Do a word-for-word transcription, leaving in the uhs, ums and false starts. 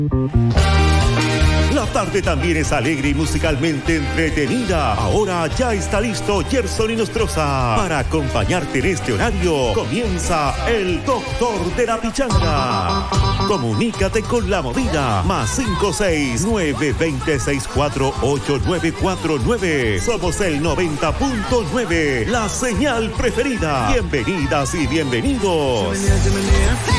La tarde también es alegre y musicalmente entretenida. Ahora ya está listo Gerson Inostroza para acompañarte en este horario. Comienza el Doctor de la Pichanga. Comunícate con la movida. Más cinco seis nueve dos cero seis cuatro ocho nueve cuatro nueve. Somos el noventa punto nueve, la señal preferida. Bienvenidas y bienvenidos.